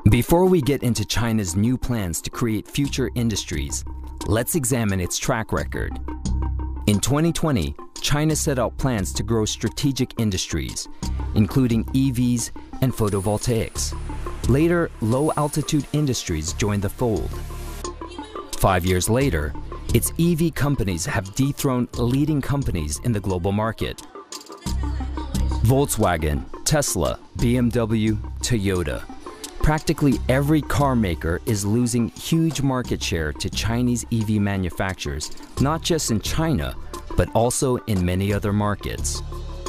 Before we get into China's new plans to create future industries, let's examine its track record. In 2020, China set out plans to grow strategic industries, including EVs and photovoltaics. Later, low-altitude industries joined the fold. 5 years later, its EV companies have dethroned leading companies in the global market. Volkswagen, Tesla, BMW, Toyota. Practically every car maker is losing huge market share to Chinese EV manufacturers, not just in China, but also in many other markets.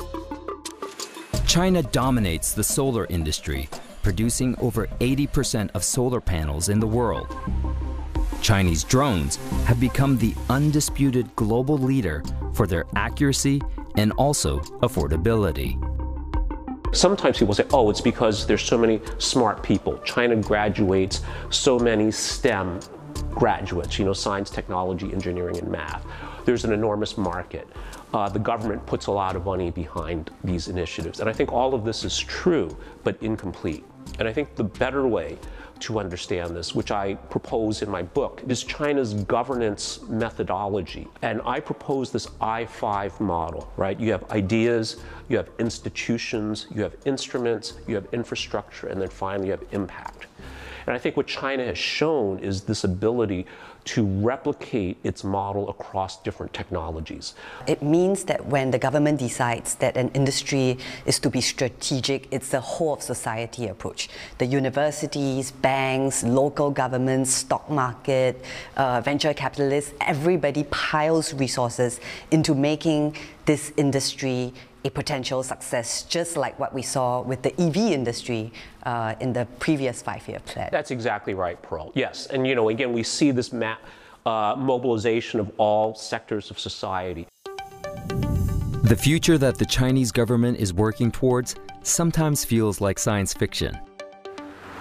China dominates the solar industry, producing over 80% of solar panels in the world. Chinese drones have become the undisputed global leader for their accuracy and also affordability. Sometimes people say, oh, it's because there's so many smart people. China graduates so many STEM graduates, science, technology, engineering, and math. There's an enormous market. The government puts a lot of money behind these initiatives. And I think all of this is true, but incomplete. And I think the better way to understand this, which I propose in my book, is China's governance methodology. And I propose this I-5 model, right? You have ideas, you have institutions, you have instruments, you have infrastructure, and then finally you have impact. And I think what China has shown is this ability to replicate its model across different technologies. It means that when the government decides that an industry is to be strategic, it's a whole of society approach. The universities, banks, local governments, stock market, venture capitalists, everybody piles resources into making this industry a potential success, just like what we saw with the EV industry in the previous 5-year plan. That's exactly right, Pearl. Yes, and again, we see this mobilization of all sectors of society. The future that the Chinese government is working towards sometimes feels like science fiction.